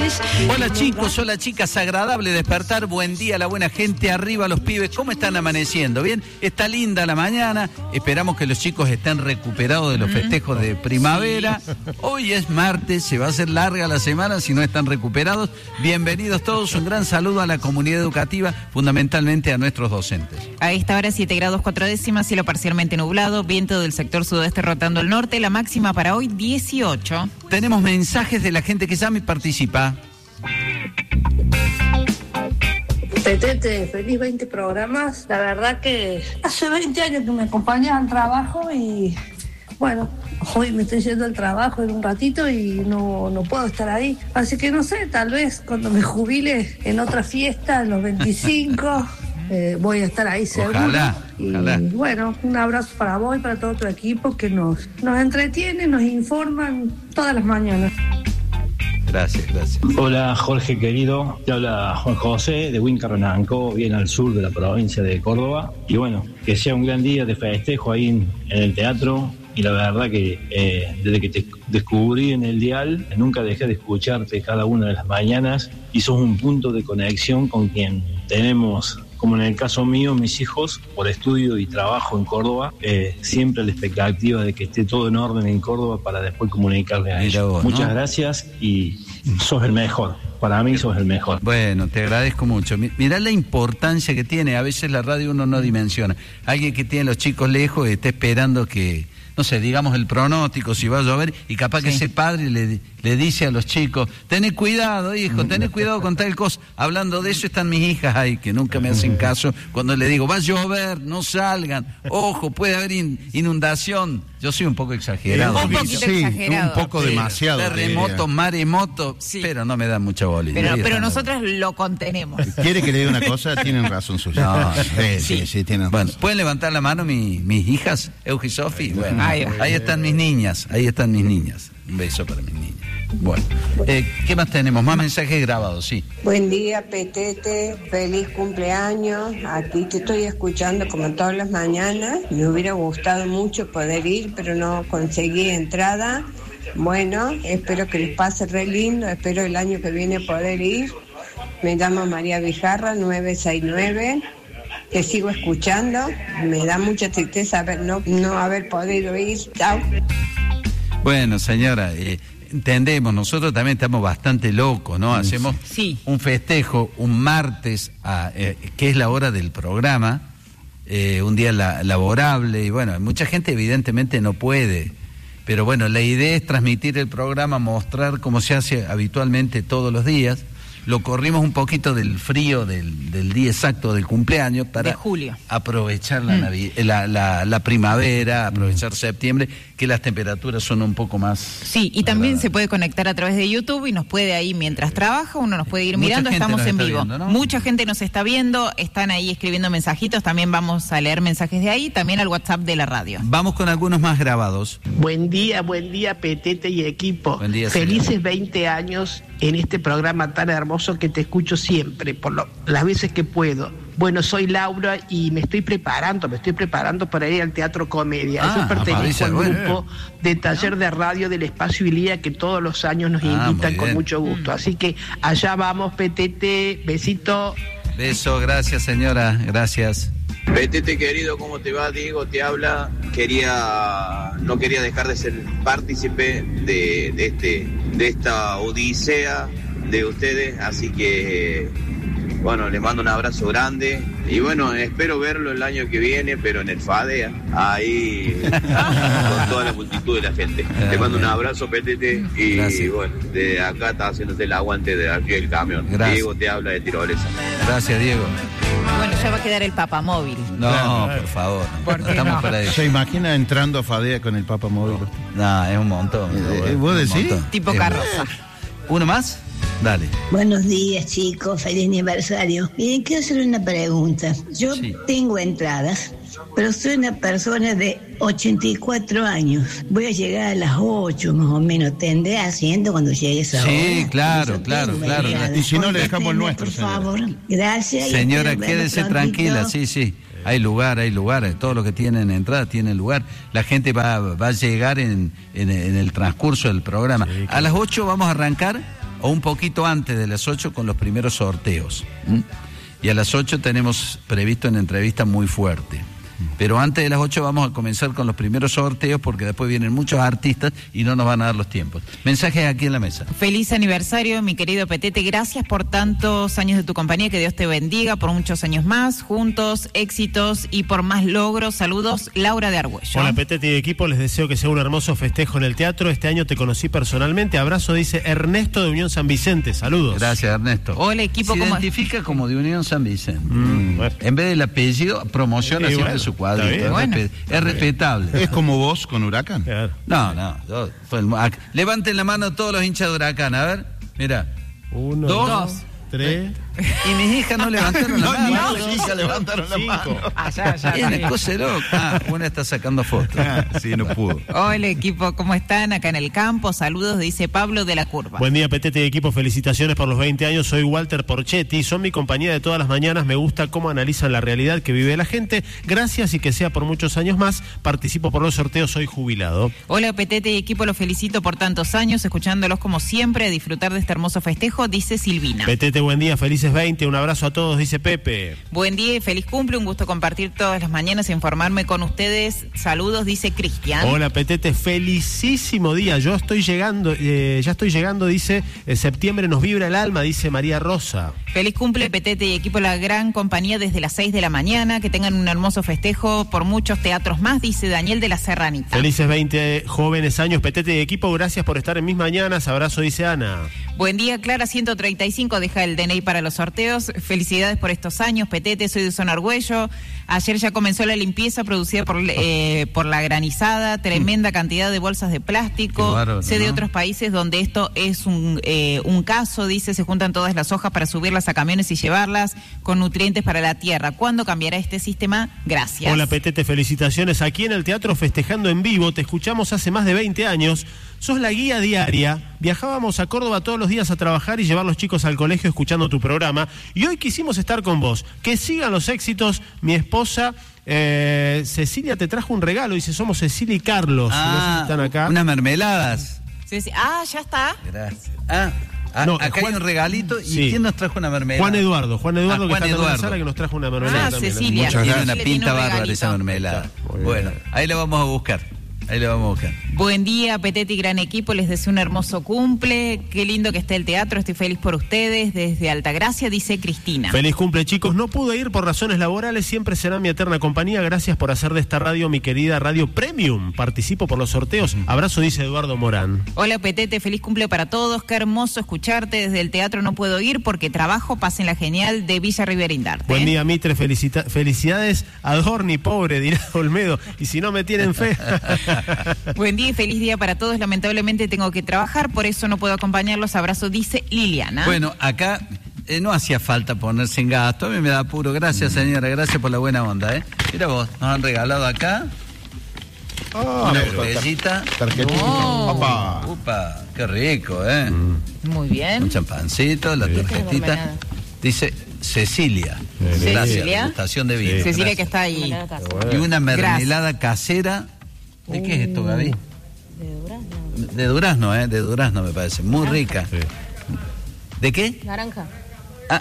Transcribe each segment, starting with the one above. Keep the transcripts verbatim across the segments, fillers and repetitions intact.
felices. Hola chicos, hola chicas, agradable despertar, buen día, la buena gente, arriba los pibes, ¿cómo están amaneciendo? Bien, está linda la mañana, esperamos que los chicos estén recuperados de los festejos de primavera. Sí. Hoy es martes, se va a hacer larga la semana si no están recuperados. Bienvenidos todos, un gran saludo a la comunidad educativa, fundamentalmente a nuestros docentes. A esta hora siete grados cuatro décimas, cielo parcialmente nublado, viento del sector sudoeste rotando al norte, la máxima para hoy dieciocho. Tenemos mensajes de la gente que llama y participa. Petete, feliz veinte programas. La verdad que hace veinte años que me acompañas al trabajo y bueno, hoy me estoy yendo al trabajo en un ratito y no, no puedo estar ahí. Así que no sé, tal vez cuando me jubile en otra fiesta, en los veinticinco, eh, voy a estar ahí seguro. Ojalá, y ojalá. Bueno, un abrazo para vos y para todo tu equipo que nos, nos entretienen, nos informan todas las mañanas. Gracias, gracias. Hola Jorge querido, te habla Juan José de Huincarronanco, bien al sur de la provincia de Córdoba. Y bueno, que sea un gran día de festejo ahí en, en el teatro. Y la verdad que eh, desde que te descubrí en el dial, nunca dejé de escucharte cada una de las mañanas. Y sos un punto de conexión con quien tenemos, como en el caso mío, mis hijos, por estudio y trabajo en Córdoba, eh, siempre la expectativa de que esté todo en orden en Córdoba para después comunicarle a ellos. Vos, Muchas ¿no? gracias y sos el mejor. Para mí sos el mejor. Bueno, te agradezco mucho. Mirá la importancia que tiene. A veces la radio uno no dimensiona. Alguien que tiene los chicos lejos está esperando que, no sé, digamos el pronóstico, si va a llover, y capaz sí. que ese padre le, le dice a los chicos, tened cuidado, hijo, tened cuidado con tal cosa. Hablando de eso están mis hijas ahí, que nunca me hacen caso, cuando le digo, va a llover, no salgan, ojo, puede haber in, inundación. Yo soy un poco exagerado. Un poquito sí, exagerado. un poco demasiado. Terremoto, maremoto, sí. pero no me da mucha bolilla. Pero, pero nosotros lo contenemos. ¿Quiere que le diga una cosa? Tienen razón sus hijas. No, sí, sí, sí, sí, tienen bueno, razón. ¿pueden levantar la mano mi, mis hijas, Euge y Sofi? Bueno, ahí, ahí están mis niñas, ahí están mis niñas. Un beso para mis niñas. Bueno, eh, ¿qué más tenemos? Más mensajes grabados, sí. Buen día, Petete, feliz cumpleaños. Aquí te estoy escuchando como todas las mañanas. Me hubiera gustado mucho poder ir, pero no conseguí entrada. Bueno, espero que les pase re lindo, espero el año que viene poder ir. Me llamo María Vijarra, nueve seis nueve. Te sigo escuchando. Me da mucha tristeza haber, no, no haber podido ir. Chao. Bueno, señora, eh, entendemos, nosotros también estamos bastante locos, ¿no? Hacemos sí. un festejo un martes, a, eh, que es la hora del programa, eh, un día la, laborable, y bueno, mucha gente evidentemente no puede, pero bueno, la idea es transmitir el programa, mostrar cómo se hace habitualmente todos los días. Lo corrimos un poquito del frío del, del día exacto del cumpleaños para de julio. aprovechar la, mm. Navi- la, la, la primavera, aprovechar mm. septiembre, que las temperaturas son un poco más... Sí, y también se puede conectar a través de YouTube y nos puede ahí, mientras trabaja, uno nos puede ir Mucha mirando, estamos en vivo. Viendo, ¿no? Mucha gente nos está viendo, están ahí escribiendo mensajitos, también vamos a leer mensajes de ahí, también al WhatsApp de la radio. Vamos con algunos más grabados. Buen día, buen día, Petete y equipo. Buen día, Felices señor. veinte años en este programa tan hermoso que te escucho siempre, por lo, las veces que puedo. Bueno, soy Laura y me estoy preparando, me estoy preparando para ir al Teatro Comedia. Ah, Yo pertenezco al bueno. grupo de taller de radio del Espacio Ilía que todos los años nos Ah, invitan con bien. mucho gusto. Así que allá vamos, Petete, besito. Beso, gracias señora, gracias. Petete querido, ¿cómo te va? Diego te habla. Quería, no quería dejar de ser partícipe de, de, este, de esta odisea de ustedes, así que bueno, les mando un abrazo grande y bueno, espero verlo el año que viene, pero en el FADEA, ahí con toda la multitud de la gente. Te mando un abrazo, Petete, y gracias. Bueno, de acá está haciéndote el aguante de aquí del camión. Gracias. Diego te habla de Tirolesa. Gracias, Diego. Bueno, ya va a quedar el papamóvil. No, Claro. por favor, ¿Por no qué estamos no? para eso. ¿Se imagina entrando a Fadea con el Papa Móvil? No, es un montón. Eh, ¿vos un decís? montón. Tipo Es- carroza. ¿Uno más? Dale. Buenos días, chicos. Feliz aniversario. Miren, quiero hacer una pregunta. Yo Sí. tengo entradas, pero soy una persona de ochenta y cuatro años. Voy a llegar a las ocho, más o menos. Tendré asiento cuando llegue esa hora. Sí, claro, Yo claro, tengo claro. entradas. Y si no, le dejamos el Contéstenme, nuestro, por señora. favor. Gracias. y Señora, espero verlo quédese prontito. tranquila, sí, sí. Hay lugar, hay lugar. Todo lo que tienen entrada tiene lugar. La gente va, va a llegar en, en, en el transcurso del programa. Sí, claro. A las ocho vamos a arrancar o un poquito antes de las ocho con los primeros sorteos. ¿Mm? Y a las ocho tenemos previsto una entrevista muy fuerte. Pero antes de las ocho vamos a comenzar con los primeros sorteos porque después vienen muchos artistas y no nos van a dar los tiempos. Mensajes aquí en la mesa. Feliz aniversario, mi querido Petete. Gracias por tantos años de tu compañía. Que Dios te bendiga por muchos años más. Juntos, éxitos y por más logros. Saludos, Laura de Argüello. Hola, Petete y equipo. Les deseo que sea un hermoso festejo en el teatro. Este año te conocí personalmente. Abrazo, dice Ernesto de Unión San Vicente. Saludos. Gracias, Ernesto. Hola, equipo. Se ¿cómo? identifica como de Unión San Vicente. Mm, bueno. En vez del apellido, promociona Sí, siempre bueno, su cuadrito. está bien. Es, Bueno. respe- es respetable. ¿Es como vos con Huracán? Claro. No, no. Yo, fue el- ac- levanten la mano todos los hinchas de Huracán. A ver, mira. Uno, Dos. dos, tres. Y mis hijas no levantaron la No, mano. no, las hijas levantaron la mano. Allá, allá. Es una cosa loca. Ah, una está sacando fotos. Ah, sí, no pudo. Hola, equipo. ¿Cómo están? Acá en el campo. Saludos, dice Pablo de la Curva. Buen día, Petete y equipo. Felicitaciones por los veinte años. Soy Walter Porchetti. Son mi compañía de todas las mañanas. Me gusta cómo analizan la realidad que vive la gente. Gracias y que sea por muchos años más. Participo por los sorteos. Soy jubilado. Hola, Petete y equipo. Los felicito por tantos años. Escuchándolos como siempre. A disfrutar de este hermoso festejo, dice Silvina. Petete, buen día. Felices veinte. Un abrazo a todos, dice Pepe. Buen día y feliz cumple, un gusto compartir todas las mañanas e informarme con ustedes. Saludos, dice Cristian. Hola, Petete, felicísimo día. Yo estoy llegando, eh, ya estoy llegando, dice, en septiembre nos vibra el alma, dice María Rosa. Feliz cumple, Petete y equipo, la gran compañía desde las seis de la mañana. Que tengan un hermoso festejo por muchos teatros más, dice Daniel de la Serranita. Felices veinte jóvenes años, Petete y equipo, gracias por estar en mis mañanas. Abrazo, dice Ana. Buen día, Clara ciento treinta y cinco, deja el D N I para los sorteos. Felicidades por estos años, Petete, soy de Zona Argüello. Ayer ya comenzó la limpieza producida por, eh, por la granizada, tremenda cantidad de bolsas de plástico. Qué bárbaro, sé de ¿no? otros países donde esto es un, eh, un caso, dice, se juntan todas las hojas para subirlas a camiones y llevarlas con nutrientes para la tierra. ¿Cuándo cambiará este sistema? Gracias. Hola, Petete, felicitaciones. Aquí en el teatro festejando en vivo, te escuchamos hace más de veinte años. Sos la guía diaria. Viajábamos a Córdoba todos los días a trabajar y llevar los chicos al colegio escuchando tu programa. Y hoy quisimos estar con vos. Que sigan los éxitos. Mi esposa eh, Cecilia te trajo un regalo. Dice, somos Cecilia y Carlos. Ah, no sé si están acá. unas mermeladas. Sí, sí. Ah, ya está. Gracias. Ah, ah, No, acá Juan- hay un regalito. ¿Y Sí. quién nos trajo una mermelada? Juan Eduardo. Juan Eduardo Ah, que Juan está acá en la Eduardo. sala que nos trajo una mermelada Ah, también. Cecilia. Muchas Tiene gracias. una Le tiene pinta un bárbara regalito. esa mermelada. Muy bien. Bueno, ahí la vamos a buscar. Ahí la vamos a buscar. Buen día, Petete y gran equipo, les deseo un hermoso cumple. Qué lindo que esté el teatro, estoy feliz por ustedes. Desde Altagracia, dice Cristina. Feliz cumple, chicos. No pude ir por razones laborales, siempre será mi eterna compañía. Gracias por hacer de esta radio mi querida radio premium. Participo por los sorteos. Abrazo, dice Eduardo Morán. Hola, Petete, feliz cumple para todos. Qué hermoso escucharte. Desde el teatro no puedo ir porque trabajo. Pasen la genial de Villa Riverindarte. Buen día, Mitre. Felicita- felicidades a Dorni, pobre, dirá Olmedo. Y si no me tienen fe. Buen día y feliz día para todos. Lamentablemente tengo que trabajar, por eso no puedo acompañarlos. Abrazo, dice Liliana. Bueno, acá eh, no hacía falta ponerse en gasto. A mí me da apuro. Gracias, señora. Gracias por la buena onda, ¿eh? Mira vos, nos han regalado acá Ah, una pero botellita. tarjetita. Oh. Opa. Upa, qué rico, ¿eh? Muy bien. Un champancito, la tarjetita. mermelada. Dice Cecilia. Sí. Gracias, Cecilia. degustación de vino. Cecilia, Gracias. que está ahí. Y una mermelada casera. ¿De qué es esto, Gaby? De durazno. De durazno, ¿eh? De durazno, me parece. Muy rica. Sí. ¿De qué? Naranja. Ah,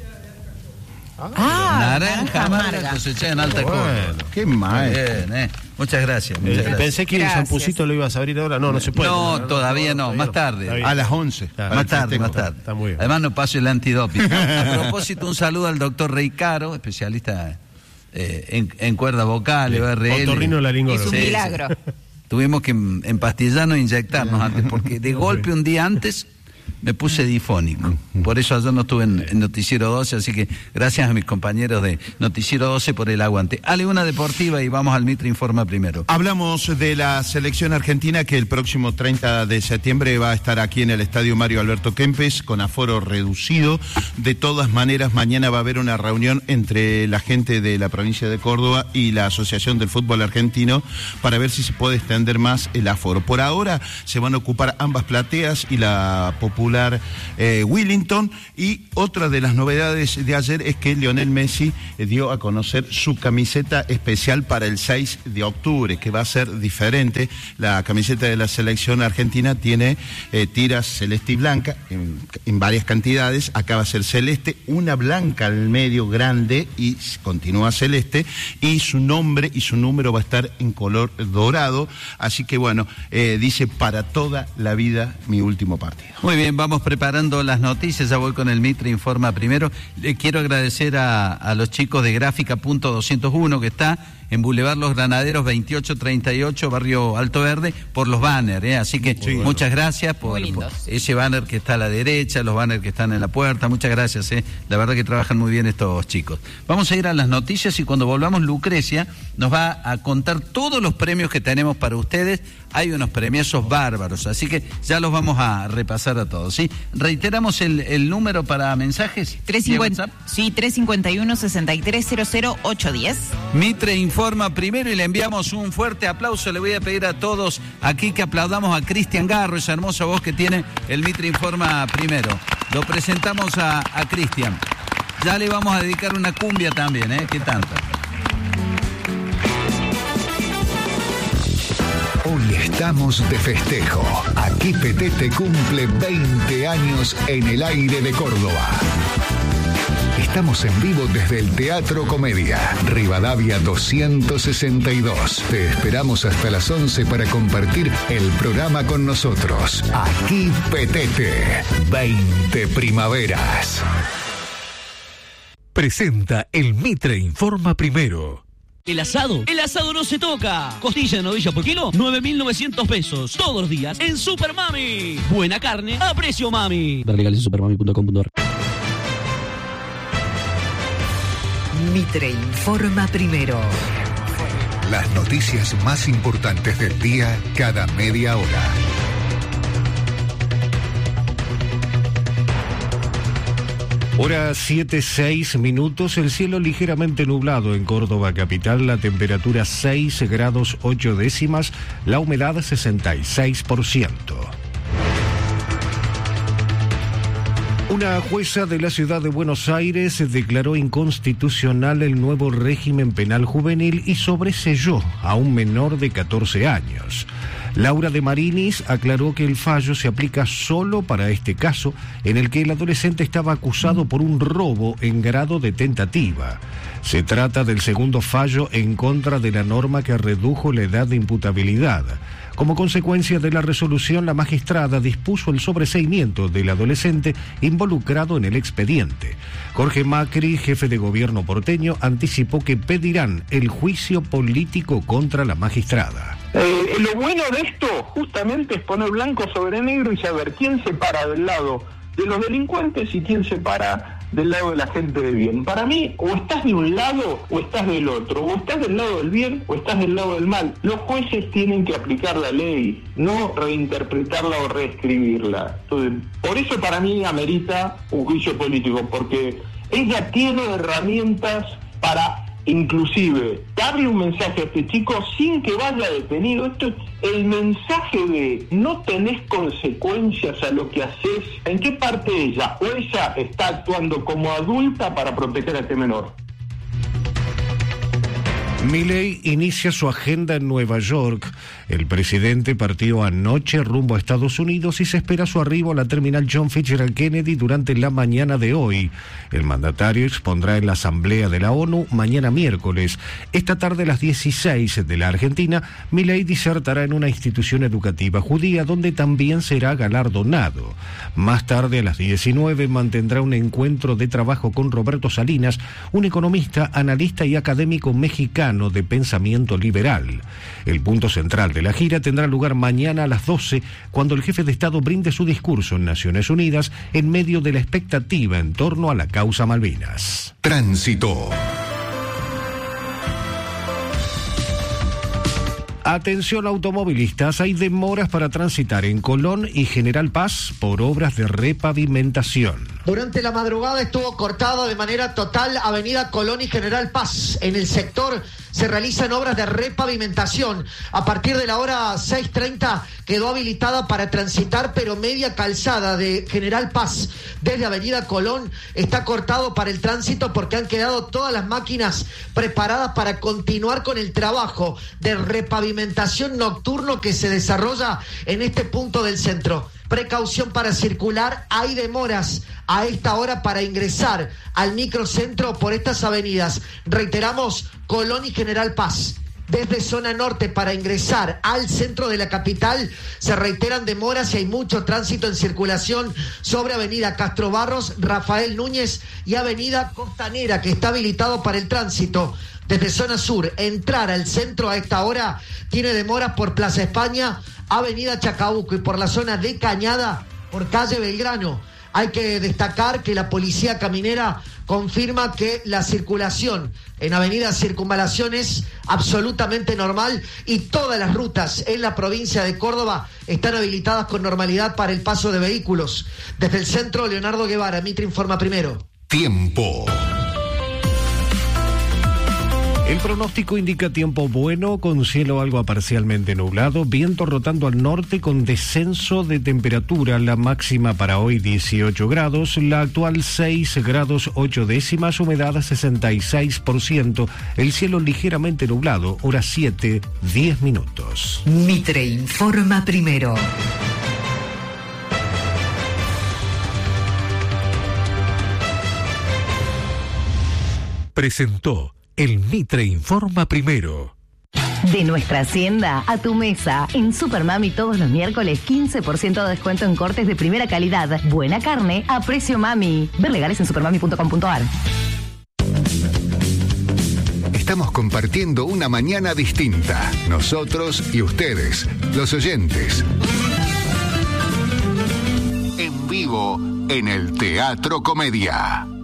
Ah, naranja amarga cosechada en alta Bueno. Córdoba. Qué mal. Bien, ¿eh? Muchas gracias. Muchas Eh, gracias. Pensé que el Gracias. champucito lo ibas a abrir ahora. No, no se puede. No, todavía no, más tarde. Está bien. A las once. Claro. para Más el tarde, festejo. más tarde. Está muy bien. Además no paso el antidoping. A propósito, un saludo al doctor Rey Caro, especialista eh, en, en cuerda vocal, O R L. Otorrinolaringólogo. Es un Sí, milagro. sí. Tuvimos que em- empastillarnos e inyectarnos antes, porque de golpe un día antes me puse difónico. Por eso ayer no estuve en, en Noticiero doce, así que gracias a mis compañeros de Noticiero doce por el aguante. Ale, una deportiva y vamos al Mitre Informa primero. Hablamos de la selección argentina que el próximo treinta de septiembre va a estar aquí en el Estadio Mario Alberto Kempes con aforo reducido. De todas maneras, mañana va a haber una reunión entre la gente de la provincia de Córdoba y la Asociación del Fútbol Argentino para ver si se puede extender más el aforo. Por ahora se van a ocupar ambas plateas y la popular espectacular eh, Willington. Y otra de las novedades de ayer es que Lionel Messi eh, dio a conocer su camiseta especial para el seis de octubre, que va a ser diferente. La camiseta de la selección argentina tiene eh, tiras celeste y blanca en, en varias cantidades. Acá va a ser celeste, una blanca al medio grande y continúa celeste, y su nombre y su número va a estar en color dorado. Así que bueno, eh, dice para toda la vida mi último partido. Muy bien, vamos preparando las noticias. Ya voy con el Mitre Informa primero. Le quiero agradecer a, a los chicos de Gráfica Punto doscientos uno, que está en Boulevard Los Granaderos veintiocho treinta y ocho, Barrio Alto Verde, por los banners, ¿eh? Así que sí, muchas gracias por, por ese banner que está a la derecha, los banners que están en la puerta. Muchas gracias, ¿eh? La verdad que trabajan muy bien estos chicos. Vamos a ir a las noticias y cuando volvamos Lucrecia nos va a contar todos los premios que tenemos para ustedes. Hay unos premiazos bárbaros, así que ya los vamos a repasar a todos, ¿sí? Reiteramos el, el número para mensajes. tres cincuenta, sí, tres cinco uno, seis tres cero cero ocho uno cero. Mitre Informa primero y le enviamos un fuerte aplauso. Le voy a pedir a todos aquí que aplaudamos a Cristian Garro, esa hermosa voz que tiene el Mitre Informa primero. Lo presentamos a, a Cristian. Ya le vamos a dedicar una cumbia también, ¿eh? ¿Qué tanto? Hoy estamos de festejo. Aquí Petete cumple veinte años en el aire de Córdoba. Estamos en vivo desde el Teatro Comedia, Rivadavia doscientos sesenta y dos. Te esperamos hasta las once para compartir el programa con nosotros. Aquí Petete, veinte primaveras. Presenta el Mitre Informa primero. ¿El asado? El asado no se toca. Costilla de novilla por kilo, nueve mil novecientos pesos. Todos los días en Super Mami. Buena carne a precio mami. Ver legales en supermami punto com punto ar. Mitre Informa primero. Las noticias más importantes del día cada media hora. Hora siete, seis minutos, el cielo ligeramente nublado en Córdoba capital, la temperatura seis grados ocho décimas, la humedad sesenta y seis por ciento. Una jueza de la ciudad de Buenos Aires declaró inconstitucional el nuevo régimen penal juvenil y sobreseyó a un menor de catorce años. Laura de Marinis aclaró que el fallo se aplica solo para este caso, en el que el adolescente estaba acusado por un robo en grado de tentativa. Se trata del segundo fallo en contra de la norma que redujo la edad de imputabilidad. Como consecuencia de la resolución, la magistrada dispuso el sobreseimiento del adolescente involucrado en el expediente. Jorge Macri, jefe de gobierno porteño, anticipó que pedirán el juicio político contra la magistrada. Eh, lo bueno de esto justamente es poner blanco sobre negro y saber quién se para del lado de los delincuentes y quién se para del lado de la gente de bien. Para mí, o estás de un lado o estás del otro, o estás del lado del bien o estás del lado del mal. Los jueces tienen que aplicar la ley, no reinterpretarla o reescribirla. Entonces, por eso para mí amerita un juicio político, porque ella tiene herramientas para inclusive darle un mensaje a este chico sin que vaya detenido. Esto es el mensaje de no tenés consecuencias a lo que haces. ¿En qué parte ella o ella está actuando como adulta para proteger a este menor? Milei inicia su agenda en Nueva York. El presidente partió anoche rumbo a Estados Unidos y se espera su arribo a la terminal John Fitzgerald Kennedy durante la mañana de hoy. El mandatario expondrá en la Asamblea de la ONU mañana miércoles. Esta tarde a las dieciséis de la Argentina, Milei disertará en una institución educativa judía donde también será galardonado. Más tarde a las diecinueve mantendrá un encuentro de trabajo con Roberto Salinas, un economista, analista y académico mexicano de pensamiento liberal. El punto central de la gira tendrá lugar mañana a las doce, cuando el jefe de Estado brinde su discurso en Naciones Unidas en medio de la expectativa en torno a la causa Malvinas. Tránsito. Atención automovilistas, hay demoras para transitar en Colón y General Paz por obras de repavimentación. Durante la madrugada estuvo cortada de manera total Avenida Colón y General Paz en el sector se realizan obras de repavimentación. A partir de la hora seis treinta quedó habilitada para transitar, pero media calzada de General Paz desde Avenida Colón está cortado para el tránsito porque han quedado todas las máquinas preparadas para continuar con el trabajo de repavimentación nocturno que se desarrolla en este punto del centro. Precaución para circular, hay demoras a esta hora para ingresar al microcentro por estas avenidas. Reiteramos, Colón y General Paz. Desde zona norte para ingresar al centro de la capital se reiteran demoras y hay mucho tránsito en circulación sobre Avenida Castro Barros, Rafael Núñez y Avenida Costanera, que está habilitado para el tránsito. Desde zona sur, entrar al centro a esta hora tiene demoras por Plaza España, Avenida Chacabuco y por la zona de Cañada, por calle Belgrano. Hay que destacar que la policía caminera confirma que la circulación en Avenida Circunvalación es absolutamente normal y todas las rutas en la provincia de Córdoba están habilitadas con normalidad para el paso de vehículos. Desde el centro, Leonardo Guevara, Mitre informa primero. Tiempo. El pronóstico indica tiempo bueno, con cielo algo parcialmente nublado, viento rotando al norte con descenso de temperatura, la máxima para hoy dieciocho grados, la actual seis grados ocho décimas, humedad sesenta y seis por ciento, el cielo ligeramente nublado, hora siete, diez minutos. Mitre informa primero. Presentó el Mitre informa primero. De nuestra hacienda a tu mesa. En Supermami todos los miércoles quince por ciento de descuento en cortes de primera calidad. Buena carne a precio mami. Ver legales en supermami punto com punto a r. Estamos compartiendo una mañana distinta. Nosotros y ustedes, los oyentes. En vivo en el Teatro Comedia.